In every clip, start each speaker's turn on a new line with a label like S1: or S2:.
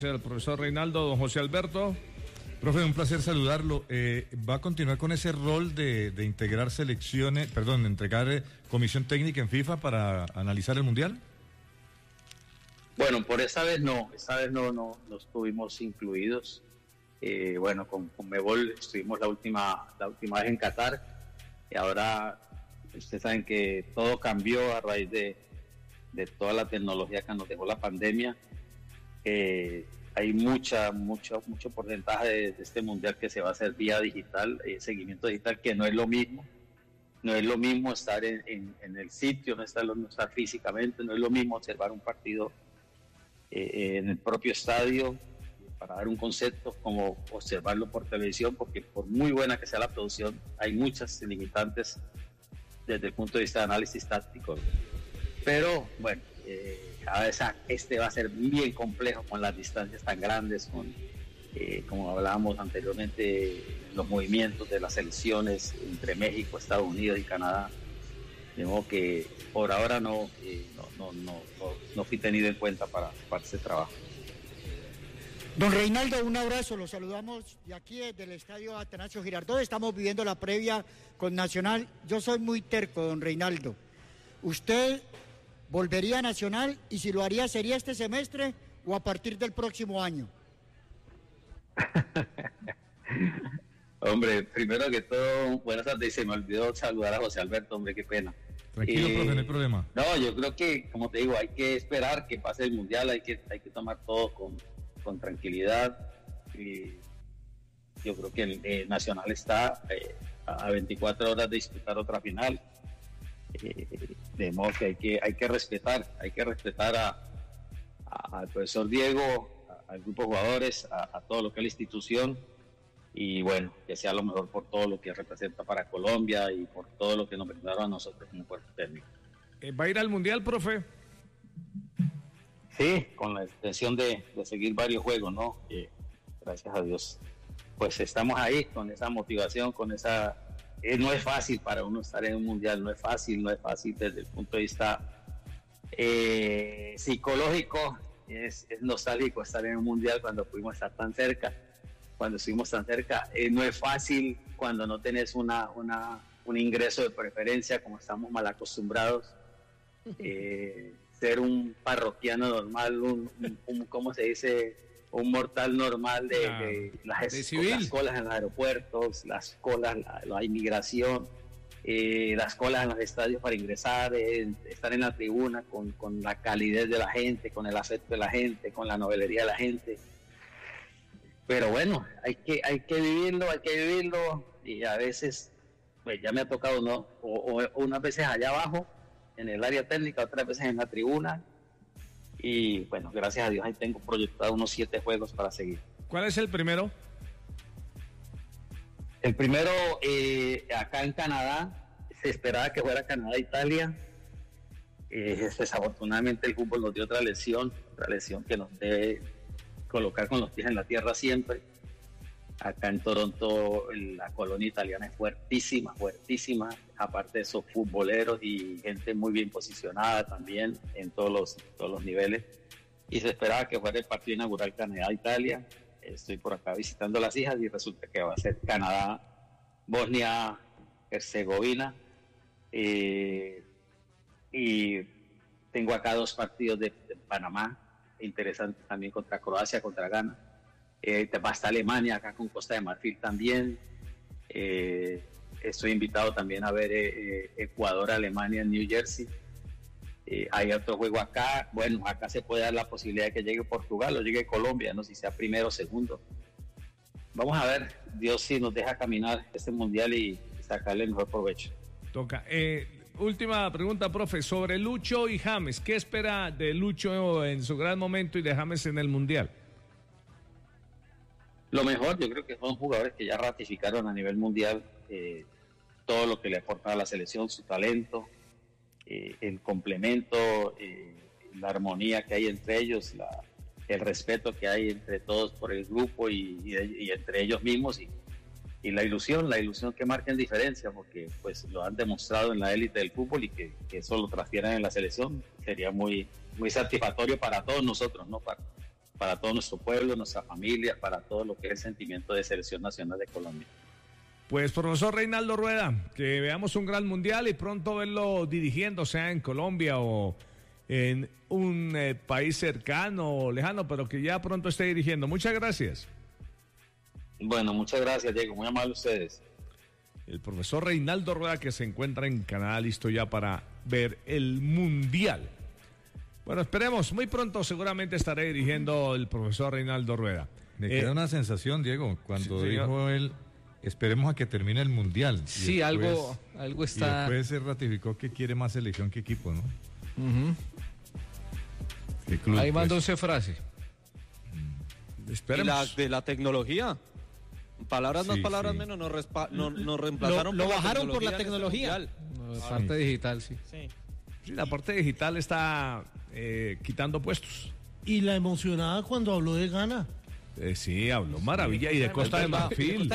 S1: El profesor Reinaldo, don José Alberto.
S2: Profe, un placer saludarlo. ¿Va a continuar con ese rol de integrar de entregar comisión técnica en FIFA para analizar el Mundial?
S3: Bueno, por esta vez no estuvimos incluidos. Con Conmebol estuvimos la última vez en Qatar, y ahora ustedes saben que todo cambió a raíz de toda la tecnología que nos dejó la pandemia. Hay mucho porcentaje de este mundial que se va a hacer vía digital, seguimiento digital, que no es lo mismo estar en el sitio, no estar físicamente, no es lo mismo observar un partido en el propio estadio, para dar un concepto, como observarlo por televisión, porque por muy buena que sea la producción, hay muchas limitantes desde el punto de vista de análisis táctico. Pero bueno, cada vez este va a ser bien complejo con las distancias tan grandes, como hablábamos anteriormente, los movimientos de las selecciones entre México, Estados Unidos y Canadá. De modo que por ahora no fui tenido en cuenta para ese trabajo.
S4: Don Reinaldo, un abrazo, los saludamos de aquí desde el estadio Atanasio Girardot. Estamos viviendo la previa con Nacional. Yo soy muy terco, don Reinaldo. ¿Usted volvería a Nacional, y si lo haría, sería este semestre o a partir del próximo año?
S3: Hombre, primero que todo, buenas tardes. Se me olvidó saludar a José Alberto, hombre, qué pena.
S2: Tranquilo, profe, no hay problema.
S3: No, yo creo que, como te digo, hay que esperar que pase el Mundial, hay que tomar todo con tranquilidad. Y yo creo que el Nacional está a 24 horas de disputar otra final. De modo que hay que respetar al profesor Diego, al grupo de jugadores, a todo lo que es la institución, y bueno, que sea lo mejor por todo lo que representa para Colombia y por todo lo que nos brindaron a nosotros como cuerpo técnico.
S1: ¿Va a ir al Mundial, profe?
S3: Sí, con la intención de seguir varios juegos, ¿no? Gracias a Dios, pues estamos ahí con esa motivación, con esa... no es fácil para uno estar en un mundial, no es fácil desde el punto de vista psicológico. Es nostálgico estar en un mundial cuando pudimos estar tan cerca, cuando estuvimos tan cerca. No es fácil cuando no tenés un ingreso de preferencia, como estamos mal acostumbrados. Ser un parroquiano normal, ¿cómo se dice? Un mortal normal de las colas en los aeropuertos, las colas, la inmigración, las colas en los estadios para ingresar, estar en la tribuna con la calidez de la gente, con el afecto de la gente, con la novelería de la gente. Pero bueno, hay que vivirlo, y a veces, pues ya me ha tocado, ¿no? O unas veces allá abajo, en el área técnica, otras veces en la tribuna. Y bueno, gracias a Dios ahí tengo proyectado unos 7 juegos para seguir.
S1: ¿Cuál es el primero?
S3: El primero, acá en Canadá. Se esperaba que fuera Canadá-Italia. Desafortunadamente el fútbol nos dio otra lesión que nos debe colocar con los pies en la tierra siempre. Acá en Toronto la colonia italiana es fuertísima, aparte de esos futboleros y gente muy bien posicionada también en todos los niveles. Y se esperaba que fuera el partido inaugural Canadá-Italia. Estoy por acá visitando a las hijas y resulta que va a ser Canadá-Bosnia-Herzegovina. Y tengo acá 2 partidos de Panamá, interesante también, contra Croacia, contra Ghana. Va hasta Alemania, acá con Costa de Marfil también. Estoy invitado también a ver Ecuador-Alemania en New Jersey. Hay otro juego acá. Bueno, acá se puede dar la posibilidad de que llegue Portugal o llegue Colombia, no sé si sea primero o segundo. Vamos a ver, Dios sí nos deja caminar este mundial y sacarle el mejor provecho.
S1: Toca. Última pregunta, profe, sobre Lucho y James. ¿Qué espera de Lucho en su gran momento y de James en el mundial?
S3: Lo mejor, yo creo que son jugadores que ya ratificaron a nivel mundial todo lo que le aporta a la selección, su talento, el complemento, la armonía que hay entre ellos, el respeto que hay entre todos por el grupo y entre ellos mismos, y la ilusión que marquen diferencia, porque pues lo han demostrado en la élite del fútbol, y que eso lo transfieran en la selección sería muy, muy satisfactorio para todos nosotros, ¿no? Para para todo nuestro pueblo, nuestra familia, para todo lo que es el sentimiento de selección nacional de Colombia.
S1: Pues profesor Reinaldo Rueda, que veamos un gran mundial y pronto verlo dirigiendo, sea en Colombia o en un país cercano o lejano, pero que ya pronto esté dirigiendo. Muchas gracias.
S3: Bueno, muchas gracias, Diego, muy amable ustedes.
S1: El profesor Reinaldo Rueda, que se encuentra en Canadá, listo ya para ver el mundial. Bueno, esperemos, muy pronto seguramente estaré dirigiendo el profesor Reinaldo Rueda.
S2: Me queda una sensación, Diego, cuando dijo él, esperemos a que termine el mundial.
S1: Sí, después, algo está...
S2: Y después se ratificó que quiere más selección que equipo, ¿no?
S1: Club, ahí mandó esa frase.
S5: Esperemos. Y de la tecnología. Palabras más, palabras menos, nos reemplazaron.
S6: Lo bajaron por la tecnología.
S1: La parte digital, sí. Sí, la parte digital está quitando puestos.
S6: Y la emocionada cuando habló de Ghana.
S1: Sí, habló maravilla y de Costa de Marfil.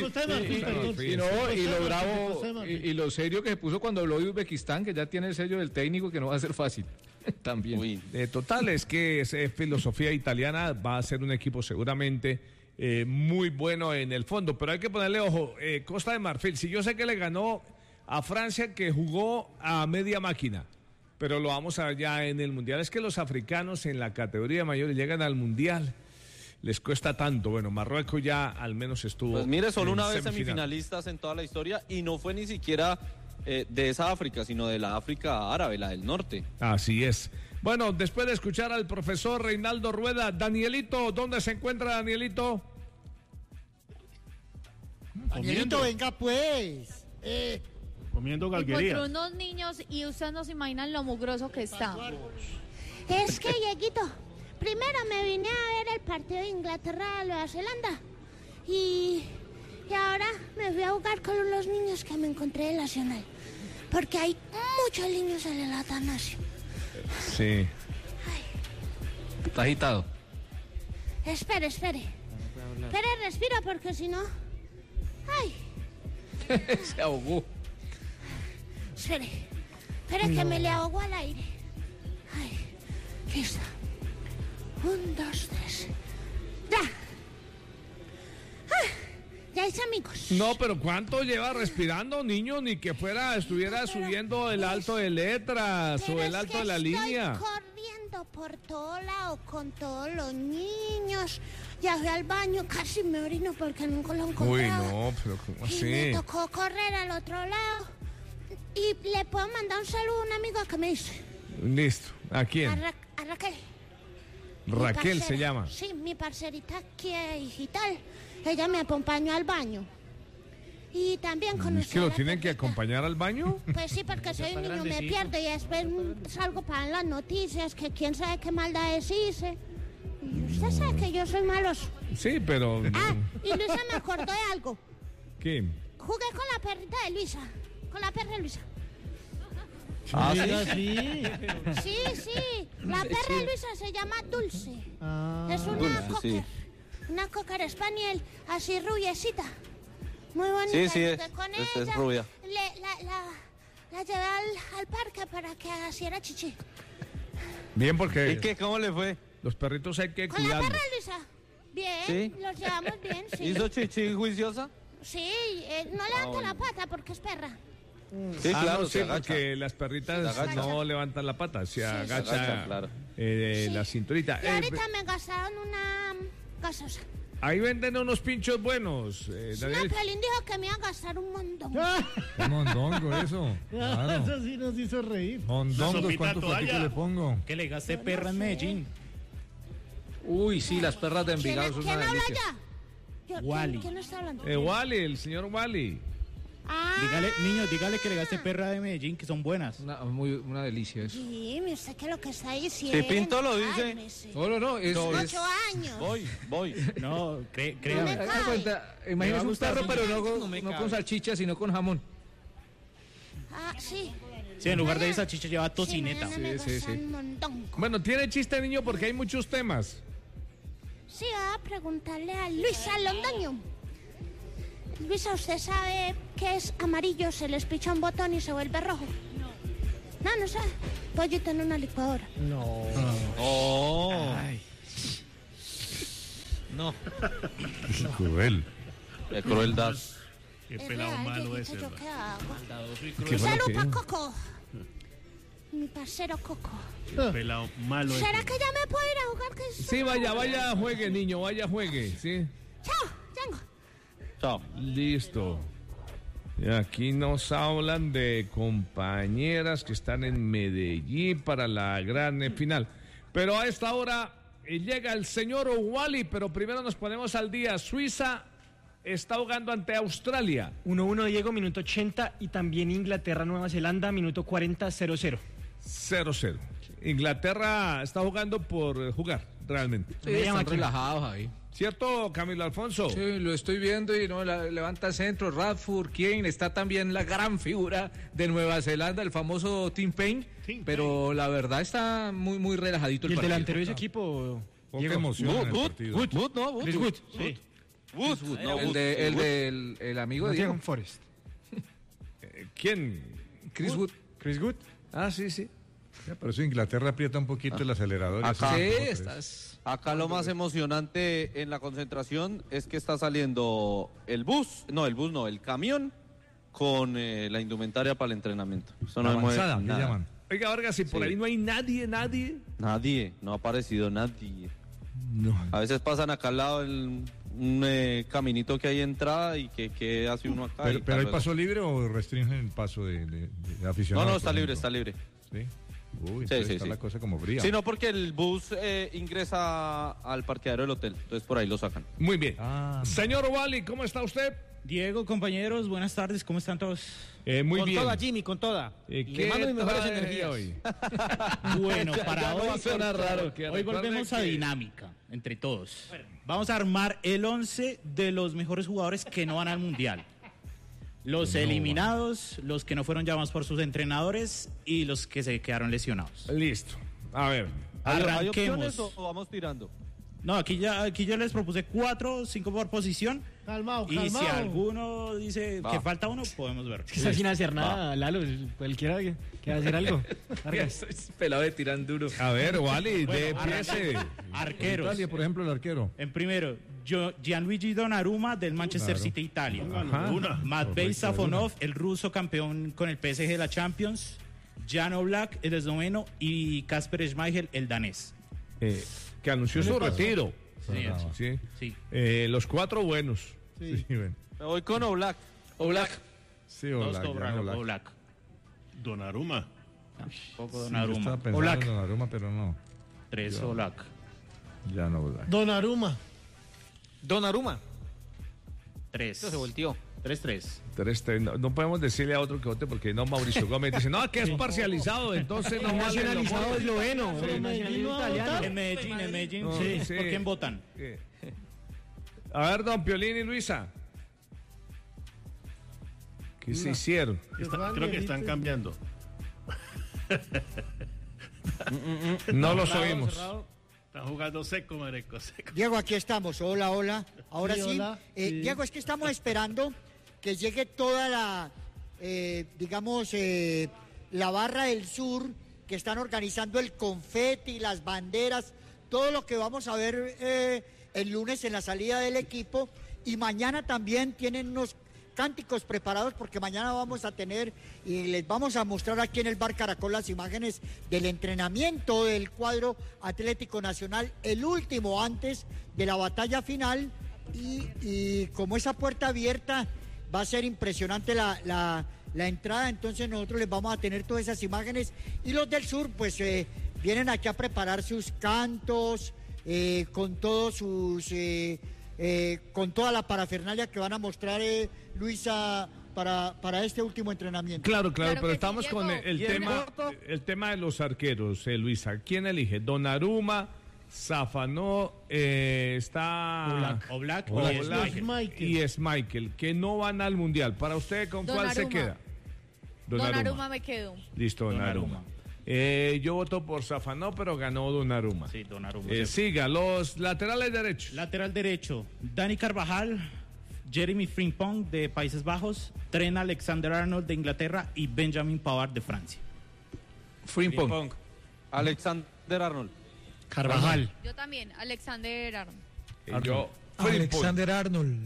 S1: Y lo bravo y lo serio que se puso cuando habló de Uzbekistán, que ya tiene el sello del técnico, que no va a ser fácil. También. Total, es que esa filosofía italiana va a ser un equipo seguramente muy bueno en el fondo, pero hay que ponerle ojo. Costa de Marfil, si yo sé que le ganó a Francia, que jugó a media máquina, pero lo vamos a ver ya en el mundial. Es que los africanos en la categoría mayor llegan al mundial, les cuesta tanto. Bueno, Marruecos ya al menos estuvo.
S5: Pues mire, solo una vez semifinalistas en toda la historia, y no fue ni siquiera de esa África, sino de la África árabe, la del norte.
S1: Así es. Bueno, después de escuchar al profesor Reinaldo Rueda, Danielito, ¿dónde se encuentra Danielito?
S4: Danielito, venga pues.
S7: Comiendo galguería.
S8: Encontró unos niños y ustedes no se imaginan lo mugroso que está.
S9: Es que, Dieguito, primero me vine a ver el partido de Inglaterra-Nueva Zelanda y ahora me fui a jugar con los niños que me encontré en Nacional, porque hay muchos niños en el Atanasio.
S1: Sí.
S5: ¿Está agitado?
S9: Espere, respira, porque si no... ¡Ay!
S1: Se ahogó.
S9: Espere que me le ahogo al aire. ¡Ay! Listo. 1, 2, 3. ¡Ya! Ya hice amigos.
S1: No, pero ¿cuánto lleva respirando, niño? Ni que estuviera subiendo el alto de letras o el alto de la línea.
S9: Estoy corriendo por todo lado con todos los niños. Ya fui al baño, casi me orino porque nunca lo encontré.
S1: Uy, no, pero ¿cómo así?
S9: Y me tocó correr al otro lado. Y le puedo mandar un saludo a un amigo que me dice.
S1: Listo. ¿A quién?
S9: A Raquel.
S1: Raquel se llama.
S9: Sí, mi parcerita aquí digital. Ella me acompañó al baño. Y también conocí.
S1: ¿Es que lo tienen que acompañar al baño?
S9: Pues sí, porque soy un niño, me pierdo y después salgo para las noticias que quién sabe qué maldades hice. Y usted sabe que yo soy maloso.
S1: Sí, pero...
S9: y Luisa me acordó de algo.
S1: ¿Qué?
S9: Jugué con la perrita de Luisa. Con la perra de Luisa.
S6: Sí.
S9: Sí. La perra de Luisa se llama Dulce. Es una cocker. Sí. Una cocker spaniel, así rubiecita. Muy bonita.
S5: Sí,
S9: con
S5: ella
S9: es
S5: rubia.
S9: La llevé al parque para que hiciera chichi.
S1: Bien, porque...
S5: ¿Y qué? ¿Cómo le fue?
S1: Los perritos hay que
S9: ¿Con
S1: cuidarlos.
S9: la perra de Luisa? Bien, ¿sí? Los llevamos bien, sí.
S5: ¿Hizo chichi juiciosa?
S9: Sí, no levanta la pata porque es perra.
S5: Sí, claro,
S1: sí, porque las perritas no levantan la pata, se agacha
S5: claro.
S1: La cinturita.
S9: Y ahorita me gastaron una gasosa.
S1: Ahí venden unos pinchos buenos.
S9: Daniel. No, Pelín dijo que me iba a gastar un montón.
S2: Un mondongo, eso. Claro.
S6: Eso sí nos hizo reír.
S2: Mondongos, ¿cuántos platicos le pongo?
S7: Que le gaste perra en Medellín.
S1: Uy, sí, las perras de Envigado son una delicia.
S9: ¿Quién habla ya?
S7: Wally.
S9: ¿Quién está hablando?
S1: Wally, el señor Wally.
S7: Dígale que le gaste perra de Medellín, que son buenas.
S1: Una delicia eso.
S9: Sí, usted qué es lo que está diciendo.
S5: Si Pinto lo dice.
S1: No, es...
S9: 8 años.
S5: Voy.
S7: No, créame.
S1: Imagínese un perro, pero no con salchicha, sino con jamón.
S9: Sí.
S7: Sí, en lugar de esa chicha lleva tocineta.
S1: Sí. Bueno, tiene chiste, niño, porque hay muchos temas.
S9: Sí, voy a preguntarle a Luisa Londoño. Luisa, ¿usted sabe qué es amarillo? Se les picha un botón y se vuelve rojo. No sabe. Pollito en una licuadora.
S7: No.
S5: Oh. No.
S2: Es cruel.
S5: De crueldad.
S9: Qué pelado malo ese.
S1: ¿Qué fue lo que
S9: Salud pa' Coco. Mi parcero Coco.
S6: Pelado malo.
S9: ¿Será que ya me puedo ir a jugar?
S1: Sí, vaya, juegue, niño, vaya, juegue, sí.
S9: Chao, Django.
S5: Chao.
S1: Listo. Y aquí nos hablan de compañeras que están en Medellín para la gran final. Pero a esta hora llega el señor Wally, pero primero nos ponemos al día. Suiza está jugando ante Australia.
S10: 1-1 Diego, minuto 80, y también Inglaterra-Nueva Zelanda, minuto 40, 0-0.
S1: 0-0. Inglaterra está jugando por jugar, realmente.
S11: Sí, están relajados ahí.
S1: ¿Cierto, Camilo Alfonso?
S11: Sí, lo estoy viendo y no levanta centro. Radford, Kane, está también la gran figura de Nueva Zelanda, el famoso Tim Payne. Pero la verdad está muy, muy relajadito el
S10: partido. ¿Y el delantero de ese
S2: equipo?
S10: equipo?
S2: Poca emoción en el partido.
S10: Chris Wood. Sí.
S11: Wood, el amigo de Diego
S10: Forrest.
S1: ¿Quién?
S11: Chris Wood.
S10: Chris Wood.
S1: Ah, sí.
S2: Ya, por eso Inglaterra aprieta un poquito el acelerador.
S5: Acá lo más emocionante en la concentración es que está saliendo el camión con la indumentaria para el entrenamiento. Eso no
S2: avanzada, ¿qué llaman?
S1: Oiga, Vargas, si por ahí no hay nadie.
S5: Nadie, no ha aparecido nadie.
S1: No.
S5: A veces pasan acá al lado un caminito que hay entrada y que hace uno acá.
S2: ¿Pero hay paso libre o restringen el paso de aficionados?
S5: No, está libre.
S2: ¿Sí? Uy,
S5: sí.
S2: Está la cosa como fría.
S5: Sí, no, porque el bus ingresa al parqueadero del hotel, entonces por ahí lo sacan.
S1: Muy bien. Señor Wally, ¿cómo está usted?
S7: Diego, compañeros, buenas tardes, ¿cómo están todos?
S1: Muy
S10: con
S1: bien.
S10: Con toda, Jimmy, con toda.
S1: Le mando mis mejores energías
S7: hoy. Bueno, para hoy,
S1: raro,
S7: hoy volvemos a dinámica, entre todos. Vamos a armar el 11 de los mejores jugadores que no van al Mundial. Los eliminados, los que no fueron llamados por sus entrenadores y los que se quedaron lesionados.
S1: Listo. A ver.
S5: ¿Hay opciones o vamos tirando?
S7: No, aquí yo les propuse 4, 5 por posición.
S6: Calmado.
S7: Y si alguno dice que falta uno, podemos ver.
S10: Está sin hacer nada, Lalo. Cualquiera que va a hacer algo.
S11: Pelado de tiran duro.
S1: A ver, Wally, de
S7: arqueros.
S2: Italia, por ejemplo, el arquero.
S7: En primero, Gianluigi Donnarumma del Manchester City, Italia. Matvei Safonov, el ruso campeón con el PSG de la Champions. Jan Oblak, el esloveno. Y Kasper Schmeichel, el danés.
S1: Que anunció su retiro.
S7: Sí.
S1: Los 4 buenos.
S2: Sí, bueno.
S5: Me voy con Oblak.
S2: Sí, Oblak.
S6: Donnarumma.
S7: Poco
S2: Yo
S7: Donnarumma.
S2: estaba pensando en Donnarumma, pero no.
S7: 3 Oblak.
S2: Ya no Oblak.
S10: Donnarumma.
S7: 3.
S10: Esto se volteó.
S7: 3-3.
S1: No podemos decirle a otro que vote porque no, Mauricio Gómez dice, no, que es parcializado, entonces no vale.
S10: Nacionalizado esloveno.
S7: En Medellín. Sí. ¿Por quién votan?
S1: A ver, don Piolín y Luisa. ¿Qué se hicieron?
S6: Creo que están cambiando.
S1: No los oímos.
S6: Están jugando seco, mareco, seco.
S4: Diego, aquí estamos. Hola. Ahora sí.
S6: Hola.
S4: Diego, es que estamos esperando que llegue toda la, la barra del sur, que están organizando el confeti, las banderas, todo lo que vamos a ver el lunes en la salida del equipo. Y mañana también tienen unos cánticos preparados porque mañana vamos a tener y les vamos a mostrar aquí en el Bar Caracol las imágenes del entrenamiento del cuadro Atlético Nacional, el último antes de la batalla final y como esa puerta abierta va a ser impresionante la entrada, entonces nosotros les vamos a tener todas esas imágenes y los del sur pues vienen aquí a preparar sus cantos con todos sus con toda la parafernalia que van a mostrar Luisa para este último entrenamiento.
S1: Claro, pero estamos con el tema de los arqueros, Luisa. ¿Quién elige? Donnarumma, Safonov, está
S7: Oblak
S1: y Schmeichel, que no van al Mundial. Para usted, ¿con cuál se queda?
S8: Donnarumma me quedo.
S1: Listo, Donnarumma. Yo voto por Safonov, pero ganó Donnarumma.
S7: Sí, Donnarumma.
S1: Siga, los laterales derechos.
S7: Lateral derecho, Dani Carvajal, Jeremy Frimpong de Países Bajos, Trent Alexander-Arnold de Inglaterra y Benjamin Pavard de Francia.
S5: Alexander-Arnold.
S10: Carvajal.
S8: Yo también, Alexander-Arnold.
S1: Yo,
S12: Alexander Arnold.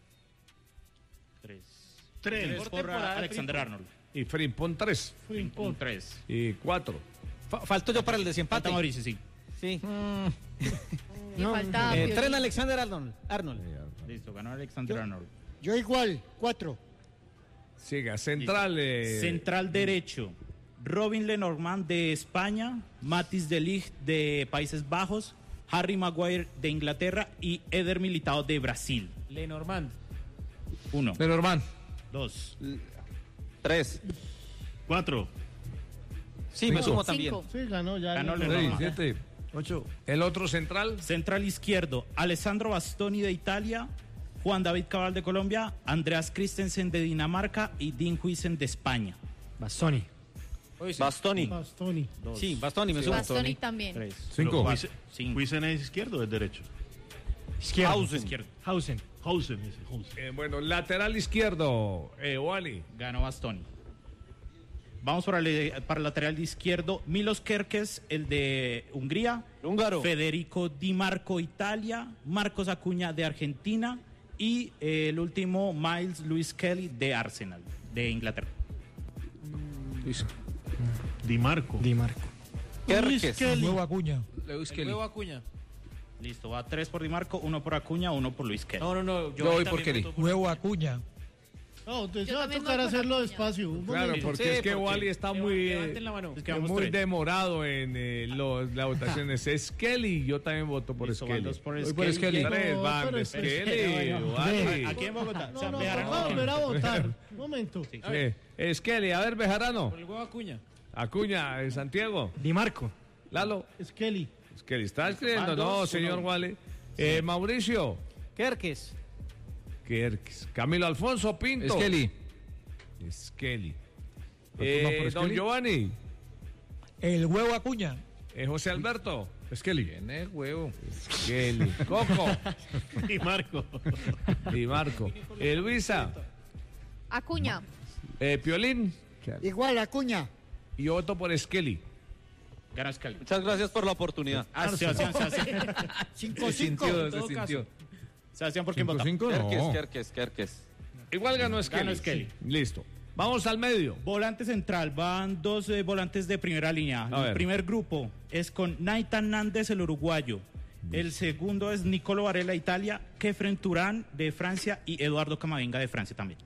S7: 3 por Alexander Arnold.
S1: Y Frimpong 3.
S7: Frimpong 3.
S1: Y 4.
S13: Falto yo para el desempate.
S7: Falta Mauricio, sí.
S13: Sí.
S8: Me faltaba
S13: 3 Alexander Arnold.
S7: Listo, ganó Alexander Arnold.
S4: Yo igual, 4.
S1: Siga, central.
S7: Central derecho. Robin Lenormand de España, Mathis de Ligt de Países Bajos, Harry Maguire de Inglaterra y Eder Militao de Brasil.
S13: Lenormand.
S7: 1.
S11: Lenormand.
S7: 2.
S5: 3.
S6: 4.
S13: Sí, me sumo también.
S6: Sí, ganó ya.
S7: Ganó
S1: Lenormand.
S7: 6,
S1: 7, 8. El otro central.
S7: Central izquierdo, Alessandro Bastoni de Italia, Juan David Cabal de Colombia, Andreas Christensen de Dinamarca y Dean Huijsen de España.
S10: Bastoni.
S5: Bastoni.
S13: Sí, Bastoni, me sumo.
S8: Bastoni también.
S1: 5.
S6: ¿Huijsen es izquierdo o es derecho?
S10: Hausen.
S1: Bueno, lateral izquierdo. Wally.
S7: Ganó Bastoni. Vamos para el lateral izquierdo. Milos Kerkez, el de Hungría.
S5: Húngaro.
S7: Federico Di Marco, Italia. Marcos Acuña, de Argentina. Y el último, Miles Lewis Kelly, de Arsenal, de Inglaterra.
S6: Di Marco.
S5: Kerkez.
S12: Nuevo Acuña.
S11: Lewis Kelly.
S13: Acuña.
S7: Listo, va 3 por Di Marco, 1 por Acuña, 1 por Luis Kelly.
S13: No.
S11: Yo voy por Kelly.
S12: Nuevo Acuña.
S6: No, entonces
S8: Yo
S6: va a
S8: también
S6: tocar
S8: voy por
S6: hacerlo
S8: Acuña.
S6: despacio.
S1: Claro, porque es que Wally está muy,
S13: Levanten la mano.
S1: muy demorado en las votaciones. Es Kelly, yo también voto por
S7: Listo, van
S1: Skelly.
S7: 2 por
S11: Voy por
S7: Skelly.
S11: Skelly.
S1: 3 van
S6: pero
S1: de Skelly. Wally.
S7: Aquí en Bogotá.
S6: No, vamos a volver a votar. Un momento.
S1: Sí. Skelly, a ver, Bejarano.
S13: Por el huevo Acuña.
S1: Acuña, Santiago.
S10: Di Marco.
S1: Lalo.
S6: Skelly.
S1: Skelly, ¿está escribiendo?
S7: Van
S1: No,
S7: dos,
S1: señor
S7: uno.
S1: Wally. Mauricio.
S13: Kerkez.
S1: Camilo Alfonso Pinto.
S11: Skelly.
S1: Skelly.
S2: por
S1: Don
S2: Skelly?
S1: Giovanni.
S12: El huevo Acuña.
S1: José Alberto.
S2: Skelly.
S11: Tiene huevo.
S1: Skelly. Coco.
S6: Di Marco.
S1: Y Marco. Luisa.
S8: Acuña.
S1: Piolín.
S4: Igual, Acuña.
S1: Y yo voto por Skelly.
S7: Ganó Skelly.
S5: Muchas gracias por la oportunidad.
S7: Sebastián.
S8: Pues
S11: Se sintió.
S7: Sebastián, ¿por quién vota?
S2: 5-5,
S5: Kerkez.
S1: Igual ganó Skelly.
S7: Ganó Skelly.
S1: Listo. Vamos al medio.
S7: Volante central, van 2 volantes de primera línea.
S1: A ver.
S7: El primer grupo es con Nathan Nández, el uruguayo. El segundo es Nicolo Varela, Italia, Kefren Turán, de Francia, y Eduardo Camavinga, de Francia también.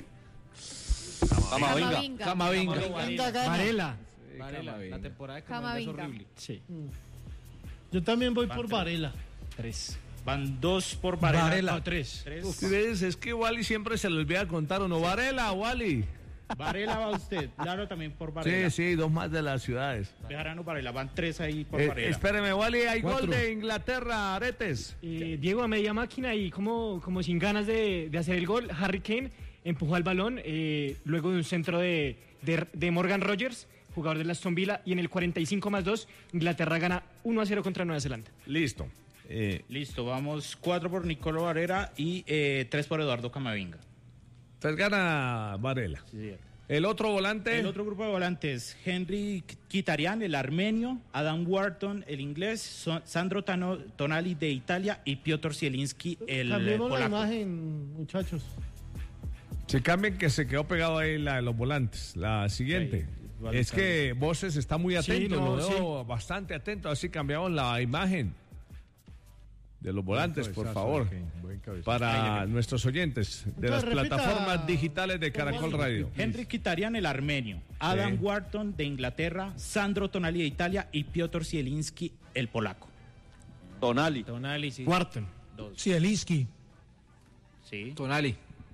S11: Camavinga.
S4: Venga, gana.
S10: Varela.
S13: La temporada de
S8: Camavinga.
S13: es horrible.
S10: Sí.
S6: Yo también voy por Varela.
S10: 3.
S7: Van 2 por Varela.
S12: Varela.
S10: 3.
S1: ¿Ves? Es que Wally siempre se le olvida contar uno. Varela, Wally.
S7: Varela va usted. Claro, también por Varela.
S1: Sí, 2 más de las ciudades.
S7: Bejarano, Varela. Van 3 ahí por Varela.
S1: Espéreme, Wally, hay
S10: 4.
S1: gol de Inglaterra, Aretes.
S10: Diego a media máquina y como sin ganas de hacer el gol, Harry Kane empujó al balón luego de un centro de Morgan Rogers, jugador del Aston Villa, y en el 45+2 Inglaterra gana 1-0 contra Nueva Zelanda.
S1: Listo.
S7: Listo, vamos 4 por Nicolo Varela y 3 por Eduardo Camavinga.
S1: Entonces gana Varela.
S7: Sí.
S1: El otro volante.
S7: El otro grupo de volantes, Henry Kitarian, el armenio, Adam Wharton, el inglés, Sandro Tonali de Italia y Piotr Zielinski, el
S6: Cambiemos la
S7: polaco.
S6: imagen, muchachos.
S1: Se cambien que se quedó pegado ahí los volantes. La siguiente.
S7: Vale,
S1: es que Voces está muy atento,
S10: no,
S1: lo veo bastante atento. Así cambiamos la imagen de los volantes, por favor. Para nuestros oyentes de las
S6: Entonces, repita,
S1: plataformas digitales de Caracol Radio.
S7: Henry Kitarian, el armenio, Adam Wharton de Inglaterra, Sandro Tonali de Italia y Piotr Zielinski, el polaco.
S5: Tonali.
S13: Sí.
S10: Wharton.
S12: Zielinski.
S7: Sí.
S11: Tonali.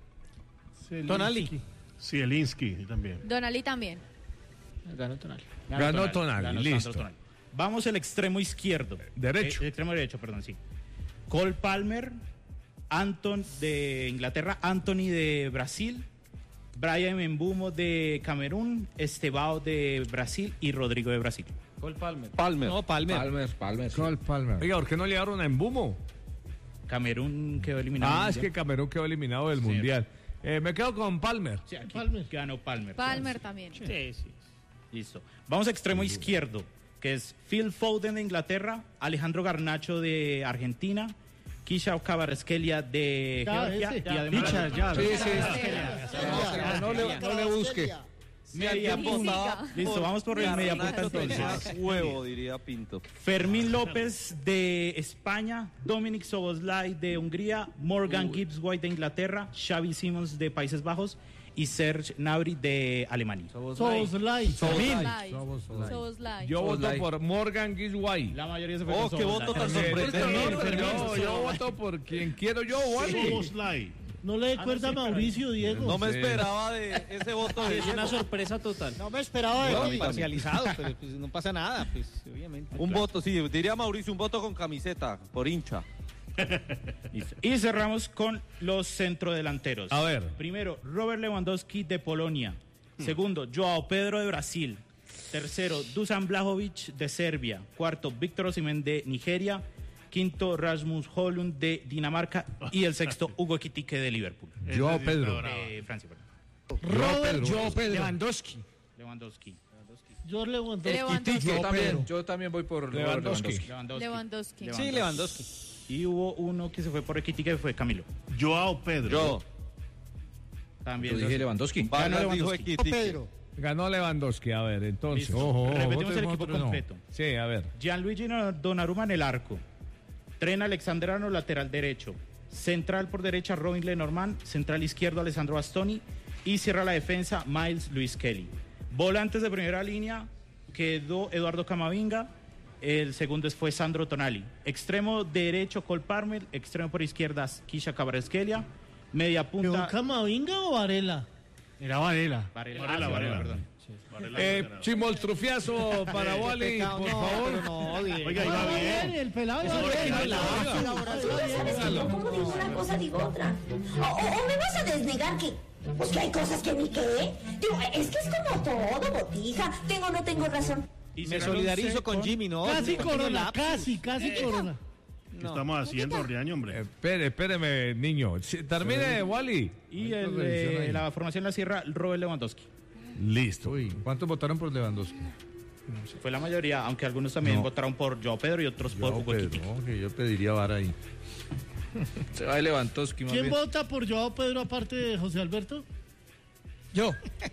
S6: Zielinski también.
S8: Donali también.
S13: Ganó Tonali.
S1: Ganó Tonali,
S7: Ganó
S1: listo.
S7: Sandro Tonali. Vamos al extremo izquierdo.
S1: Derecho.
S7: El extremo derecho, perdón, sí. Cole Palmer, Anton de Inglaterra, Anthony de Brasil, Brian Mbeumo de Camerún, Estevao de Brasil y Rodrigo de Brasil.
S13: Cole Palmer.
S5: Palmer.
S13: No, Palmer.
S2: Palmer.
S1: Oiga, ¿por qué no le dieron a Embumo?
S7: Camerún quedó eliminado.
S1: Ah,
S7: del
S1: es que
S7: Mundial.
S1: Camerún quedó eliminado del Mundial. Me quedo con Palmer.
S7: Sí, aquí
S6: Palmer.
S7: ganó Palmer.
S8: Palmer también.
S7: Sí. Listo. Vamos a extremo izquierdo, que es Phil Foden de Inglaterra, Alejandro Garnacho de Argentina, Kisha Kvaratskhelia de Georgia. Y además,
S11: No le busque.
S7: Media punta. Listo, vamos por el media punta entonces.
S5: Huevo, diría Pinto.
S7: Fermín López de España, Dominic Szoboszlai de Hungría, Morgan Gibbs White de Inglaterra, Xavi Simons de Países Bajos y Serge Gnabry de Alemania.
S6: Szoboszlai.
S1: Yo voto por Morgan Gibbs White.
S7: La mayoría se fue con
S5: qué voto tan sorprendente.
S1: Yo voto por quien quiero yo, Wally.
S6: Szoboszlai. No le cuerda a Mauricio, Diego.
S5: No me esperaba de ese voto de
S13: Es una sorpresa total.
S4: No me esperaba de ti.
S13: Parcializado, pero pues no pasa nada, pues obviamente.
S5: Un voto, sí, diría Mauricio, un voto con camiseta, por hincha.
S7: Y cerramos con los centrodelanteros.
S1: A ver.
S7: Primero, Robert Lewandowski de Polonia. Segundo, Joao Pedro de Brasil. Tercero, Dusan Vlahovic de Serbia. Cuarto, Víctor Osimhen de Nigeria. Quinto, Rasmus Højlund de Dinamarca. Y el sexto, Hugo Ekitike de Liverpool.
S1: Joao Pedro.
S7: De Francia, perdón.
S12: Joao Pedro. Lewandowski.
S11: Yo también voy por Lewandowski.
S7: Sí, Lewandowski. Y hubo uno que se fue por Ekitike, que fue Camilo.
S6: Joao Pedro.
S5: Yo.
S7: También.
S11: Yo dije Lewandowski.
S7: Ganó Lewandowski.
S4: Pedro.
S1: Ganó Lewandowski, a ver, entonces.
S7: Listo. Repetimos el equipo completo.
S1: Sí, a ver.
S7: Gianluigi Donnarumma en el arco. Tren Alexander-Arnold, lateral derecho. Central por derecha, Robin Lenormand. Central izquierdo, Alessandro Bastoni. Y cierra la defensa, Miles Lewis Kelly. Volantes de primera línea, quedó Eduardo Camavinga. El segundo fue Sandro Tonali. Extremo derecho, Cole Palmer. Extremo por izquierda, Kisha Kvaratskhelia. Media punta.
S6: ¿Camavinga o Varela?
S10: Era Varela.
S6: Varela.
S7: Perdón.
S1: Chimoltrufiazo para Wally, por favor.
S6: Oiga, iba bien. El pelado iba bien.
S14: ¿Cómo digo una cosa, digo otra? ¿O me vas a desnegar que, pues que hay cosas que ni qué? Digo, es que es como todo, botija. Tengo o no tengo razón.
S13: Me solidarizo con Jimmy, ¿no?
S6: Casi corona, casi corona. ¿Qué estamos haciendo, Riaño, hombre?
S1: Espéreme, niño. Termine, Wally.
S7: Y la formación la cierra Robert Lewandowski.
S2: Listo. ¿Cuántos votaron por Lewandowski?
S7: Fue la mayoría, aunque algunos también votaron por Joao Pedro y otros por Hugo Ekitike.
S2: Que yo pediría vara ahí.
S11: Se va de Lewandowski.
S6: ¿Quién vota por Joao Pedro aparte de José Alberto?
S4: Yo.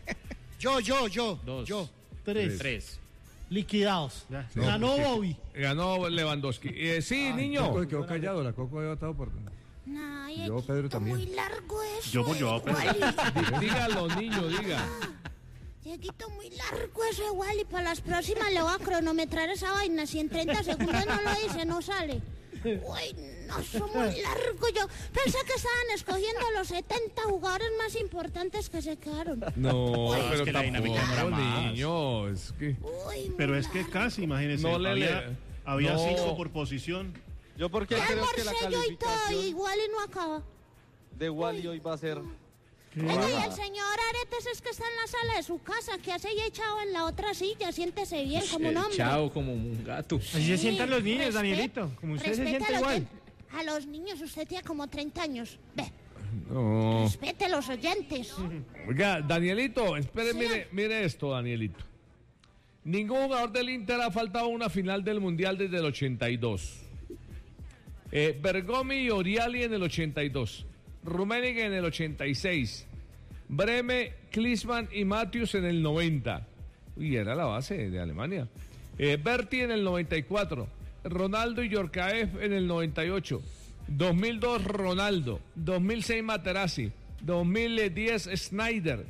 S7: Dos. Tres.
S6: Liquidados.
S2: No,
S6: ganó Bobby.
S2: Ganó Lewandowski. Sí, niño.
S15: Coco quedó callado, la Coco había votado por...
S9: No,
S15: yo, Pedro también.
S9: Muy largo eso.
S6: Yo por Joao Pedro.
S1: Dígalo, niño, diga.
S9: Dieguito, muy largo eso igual y para las próximas le voy a cronometrar esa vaina. Si en 30 segundos no lo dice, no sale. Uy, no, son muy largo. Yo pensé que estaban escogiendo los 70 jugadores más importantes que se quedaron.
S1: No,
S7: Uy,
S1: pero
S7: es que la dinámica no era más.
S1: niño, es que...
S9: Uy,
S6: pero es que casi, imagínense,
S1: No
S6: había 5 por posición.
S5: Yo porque
S9: ya
S5: creo que la
S9: yo y todo,
S5: calificación
S9: igual y no acaba.
S5: de Wally hoy va a ser...
S9: Oye, y el señor Aretes es que está en la sala de su casa, que hace ya echado en la otra silla, siéntese bien como un hombre.
S11: Echado como un gato.
S10: Así se sientan los niños, Danielito, como usted se siente igual.
S9: A los niños, usted tiene como 30 años. Ve,
S1: No.
S9: respete a los oyentes.
S1: Oiga, Danielito, espere, mire esto, Danielito. Ningún jugador del Inter ha faltado a una final del Mundial desde el 82. Bergomi y Oriali en el 82. Rummenigge en el 86. Breme, Klinsmann y Matthews en el 90. Uy, era la base de Alemania. Berti en el 94. Ronaldo y Yorkaev en el 98. 2002 Ronaldo. 2006 Materazzi. 2010 Snyder.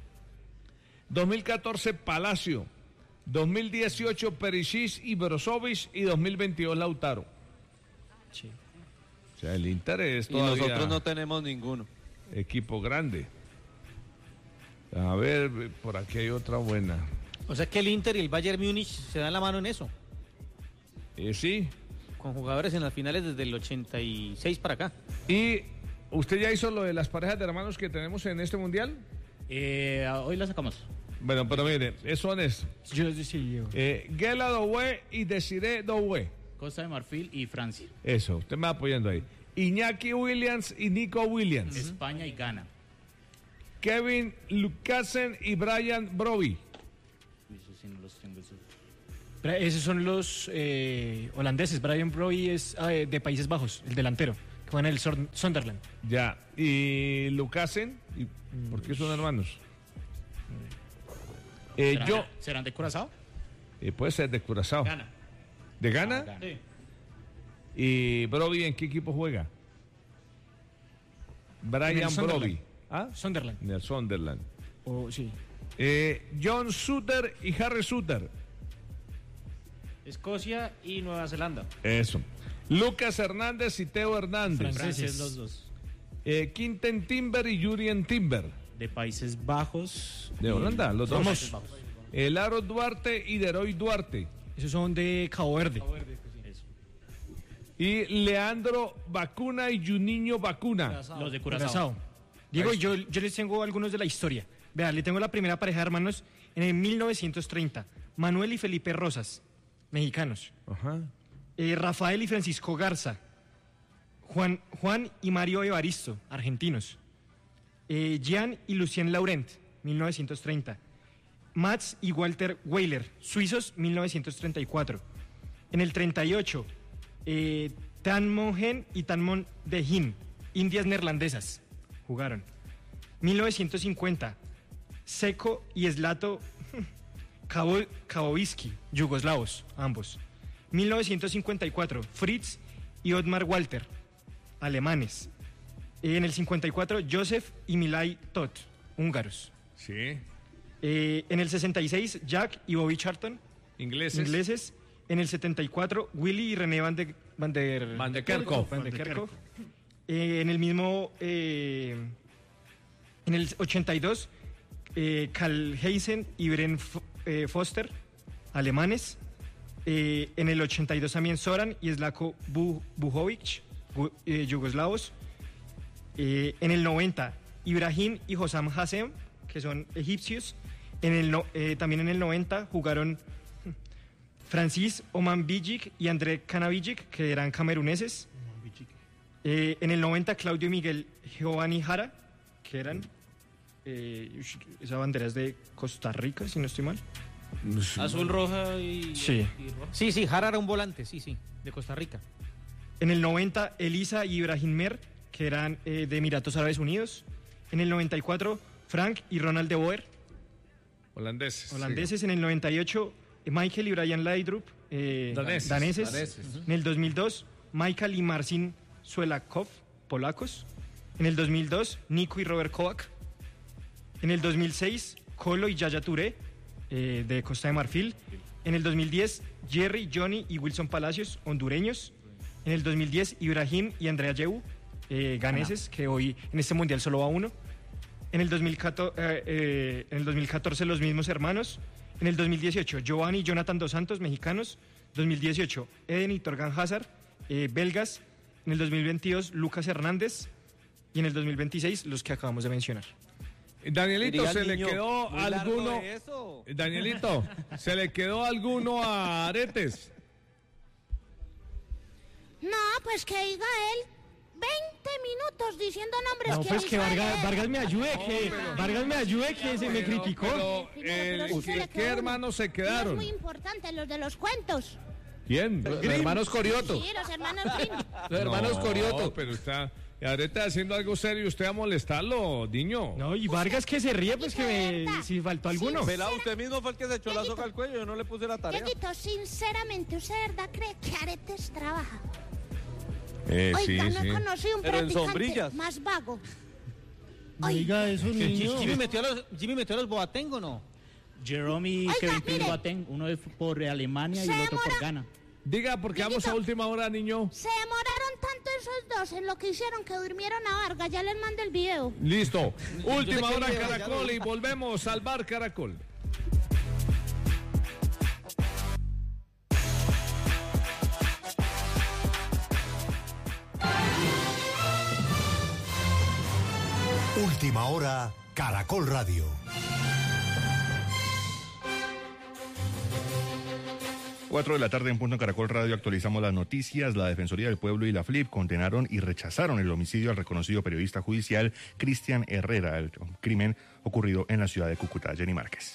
S1: 2014 Palacio. 2018 Perisic y Brozovic. Y 2022 Lautaro.
S10: Sí.
S1: O sea, el Inter es
S5: Y
S1: todavía
S5: nosotros no tenemos ninguno.
S1: equipo grande. A ver, por aquí hay otra buena.
S13: O sea que el Inter y el Bayern Múnich se dan la mano en eso.
S1: Sí.
S13: Con jugadores en las finales desde el 86 para acá.
S1: ¿Y usted ya hizo lo de las parejas de hermanos que tenemos en este mundial?
S7: Hoy la sacamos.
S1: Bueno, pero mire, son es Gela Doué y Desiree Doué.
S7: Costa de Marfil y Francia.
S1: Eso, usted me va apoyando ahí. Iñaki Williams y Nico Williams.
S7: España y Ghana.
S1: Kevin Lucasen y Brian Broby.
S7: Eso sí no los tengo.
S10: Esos son los holandeses. Brian Broby es de Países Bajos, el delantero. Juega en el Sunderland.
S1: Ya. ¿Y Lucasen? ¿Por qué son hermanos?
S7: ¿Serán de Curazao?
S1: Puede ser de Curazao.
S7: Gana.
S1: ¿De Ghana?
S7: Sí.
S1: ¿Y Broby en qué equipo juega? Brian Broby.
S10: ¿Ah? Sunderland.
S1: En el Sunderland.
S10: Sí.
S1: John Suter y Harry Suter.
S13: Escocia y Nueva Zelanda.
S1: Eso. Lucas Hernández y Teo Hernández.
S7: Franceses los dos.
S1: Quinten Timber y Jurien Timber.
S7: De Países Bajos.
S1: De Holanda, los dos.
S7: Países Bajos.
S1: Laro Duarte y Deroy Duarte.
S10: Esos son de Cabo Verde.
S7: Eso.
S1: Y Leandro Bacuna y Juninho Bacuna.
S7: Los de Curazao.
S10: Diego, yo les tengo algunos de la historia. Vean, le tengo la primera pareja de hermanos en el 1930. Manuel y Felipe Rosas, mexicanos.
S1: Ajá.
S10: Rafael y Francisco Garza. Juan y Mario Evaristo, argentinos. Jean y Lucien Laurent, 1930. Mats y Walter Weiler, suizos, 1934. En el 38, Tan Mon Hen y Tan Mon De Hin, indias neerlandesas, jugaron. 1950, Seko y Zlato Kaboviski, yugoslavos, ambos. 1954, Fritz y Otmar Walter, alemanes. En el 54, Joseph y Milay Tot, húngaros.
S1: Sí.
S10: En el 66, Jack y Bobby Charlton, ingleses. En el 74, Willy y René Van de Kerkhoff. En el mismo, en el 82, Karl Heisen y Bren Foster, alemanes. En el 82 también Zoran y Zlatko Bujovic, yugoslavos. En el 90, Ibrahim y Hossam Hassem, que son egipcios. También en el 90 jugaron Francis Oman Bijic y André Kanavijic, que eran cameruneses. En el 90, Claudio Miguel Giovanni Jara, que eran... esa bandera es de Costa Rica, si no estoy mal.
S13: Azul, roja y...
S10: Sí.
S13: Y roja. Sí, Jara era un volante, sí, de Costa Rica.
S10: En el 90, Elisa y Ibrahim Mer, que eran de Emiratos Árabes Unidos. En el 94, Frank y Ronald de Boer. Holandeses. Sí. En el 98, Michael y Brian Laudrup, daneses. En el 2002, Michael y Marcin Suelakov, polacos. En el 2002, Nico y Robert Kovac. En el 2006, Colo y Yaya Touré, de Costa de Marfil. En el 2010, Jerry, Johnny y Wilson Palacios, hondureños. En el 2010, Ibrahim y Andrea Yehu, ganeses, que hoy en este mundial solo va uno. En el 2014, los mismos hermanos. En el 2018, Giovanni y Jonathan Dos Santos, mexicanos. 2018, Eden y Torgan Hazard, belgas. En el 2022, Lucas Hernández. Y en el 2026, los que acabamos de mencionar.
S1: Danielito, ¿se le quedó alguno? Danielito, ¿se le quedó alguno a Aretes?
S9: No, pues que diga él 20 minutos diciendo nombres.
S10: No, pues que Vargas me ayude, que se me criticó.
S1: ¿Qué hermanos se quedaron?
S9: Es muy importante, los de los cuentos.
S1: ¿Quién?
S11: Los hermanos Corioto.
S9: Sí, los hermanos Grimm.
S11: Los hermanos Corioto.
S1: Pero está... Areta haciendo algo serio, usted va a molestarlo, niño.
S10: No, y Vargas que se ríe, pues que si faltó alguno.
S5: Pelado, usted mismo fue el que se echó la soga al cuello, yo no le puse la tarea.
S9: Dieguito, sinceramente, ¿usted de verdad cree que Aretes trabaja?
S1: Sí,
S9: Oiga, no
S1: sí.
S9: conocí un
S5: Pero en
S9: practicante
S5: sombrillas.
S9: más vago.
S10: Oiga, eso, niño.
S13: Jimmy metió a los Boateng, ¿o no?
S7: Jerome y Kevin Prince Boateng, uno es por Alemania y el otro por Ghana.
S1: Diga, porque vamos a última hora, niño.
S9: Se demoraron tanto esos dos en lo que hicieron que durmieron a Vargas. Ya les mandé el video.
S1: Listo. Última hora Caracol y volvemos al bar Caracol.
S16: Última hora Caracol Radio.
S17: 4 de la tarde en punto en Caracol Radio actualizamos las noticias. La Defensoría del Pueblo y la FLIP condenaron y rechazaron el homicidio al reconocido periodista judicial Cristian Herrera, el crimen ocurrido en la ciudad de Cúcuta. Jenny Márquez.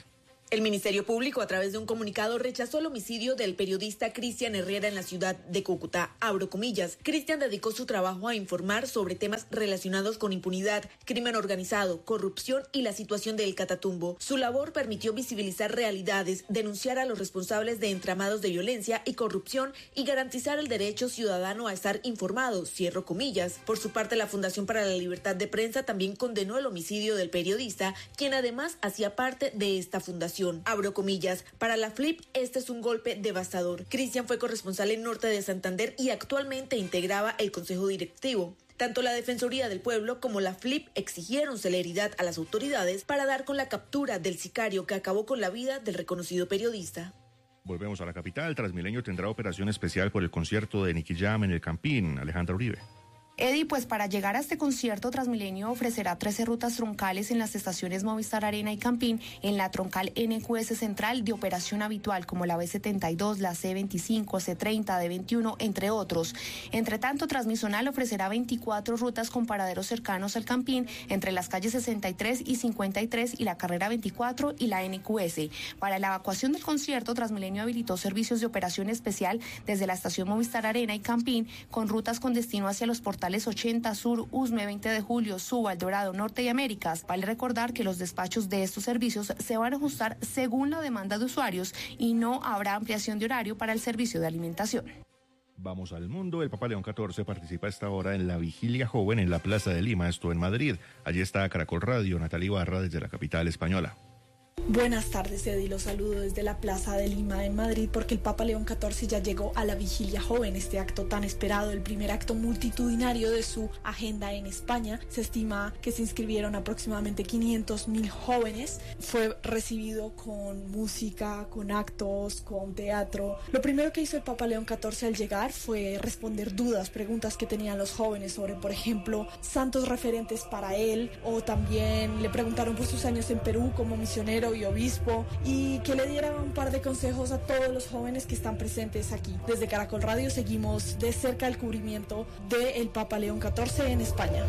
S18: El Ministerio Público, a través de un comunicado, rechazó el homicidio del periodista Cristian Herrera en la ciudad de Cúcuta. Abro comillas. Cristian dedicó su trabajo a informar sobre temas relacionados con impunidad, crimen organizado, corrupción y la situación del Catatumbo. Su labor permitió visibilizar realidades, denunciar a los responsables de entramados de violencia y corrupción y garantizar el derecho ciudadano a estar informado. Cierro comillas. Por su parte, la Fundación para la Libertad de Prensa también condenó el homicidio del periodista, quien además hacía parte de esta fundación. Abro comillas. Para la FLIP, este es un golpe devastador. Cristian fue corresponsal en Norte de Santander y actualmente integraba el Consejo Directivo. Tanto la Defensoría del Pueblo como la FLIP exigieron celeridad a las autoridades para dar con la captura del sicario que acabó con la vida del reconocido periodista.
S17: Volvemos a la capital. Transmilenio tendrá operación especial por el concierto de Nicky Jam en el Campín. Alejandra Uribe.
S19: Eddie, pues para llegar a este concierto, Transmilenio ofrecerá 13 rutas troncales en las estaciones Movistar Arena y Campín, en la troncal NQS Central de operación habitual, como la B72, la C25, C30, D21, entre otros. Entre tanto, Transmisonal ofrecerá 24 rutas con paraderos cercanos al Campín, entre las calles 63 y 53 y la carrera 24 y la NQS. Para la evacuación del concierto, Transmilenio habilitó servicios de operación especial desde la estación Movistar Arena y Campín, con rutas con destino hacia los portales 80 Sur, Usme, 20 de Julio, Suba, El Dorado, Norte y Américas. Vale recordar que los despachos de estos servicios se van a ajustar según la demanda de usuarios y no habrá ampliación de horario para el servicio de alimentación.
S17: Vamos al mundo. El Papa León XIV participa a esta hora en la Vigilia Joven en la Plaza de Lima, esto en Madrid. Allí está Caracol Radio, Natalia Ibarra desde la capital española.
S20: Buenas tardes, Eddie. Los saludo desde la Plaza de Lima en Madrid porque el Papa León XIV ya llegó a la Vigilia Joven, este acto tan esperado, el primer acto multitudinario de su agenda en España. Se estima que se inscribieron aproximadamente 500.000 jóvenes. Fue recibido con música, con actos, con teatro. Lo primero que hizo el Papa León XIV al llegar fue responder dudas, preguntas que tenían los jóvenes sobre, por ejemplo, santos referentes para él, o también le preguntaron por sus años en Perú como misionero y obispo, y que le diera un par de consejos a todos los jóvenes que están presentes aquí. Desde Caracol Radio seguimos de cerca el cubrimiento del Papa León XIV en España.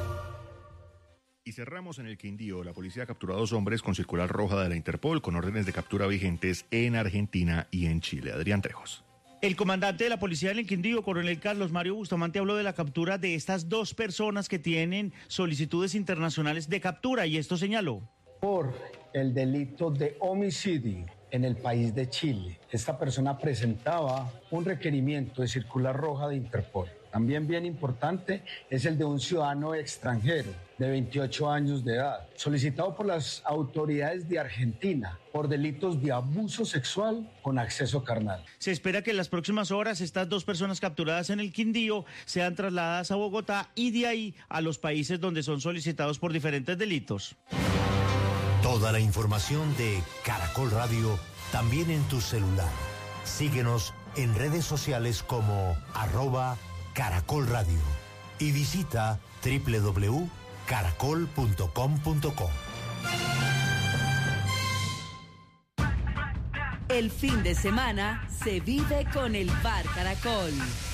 S17: Y cerramos en el Quindío. La policía capturó a 2 hombres con circular roja de la Interpol con órdenes de captura vigentes en Argentina y en Chile. Adrián Trejos.
S21: El comandante de la policía del Quindío, coronel Carlos Mario Bustamante, habló de la captura de estas 2 personas que tienen solicitudes internacionales de captura, y esto señaló.
S22: Por el delito de homicidio en el país de Chile. Esta persona presentaba un requerimiento de circular roja de Interpol. También bien importante es el de un ciudadano extranjero de 28 años de edad, solicitado por las autoridades de Argentina por delitos de abuso sexual con acceso carnal.
S21: Se espera que en las próximas horas estas 2 personas capturadas en el Quindío sean trasladadas a Bogotá y de ahí a los países donde son solicitados por diferentes delitos.
S16: Toda la información de Caracol Radio también en tu celular. Síguenos en redes sociales como @Caracol Radio y visita www.caracol.com.co.
S23: El fin de semana se vive con el Bar Caracol.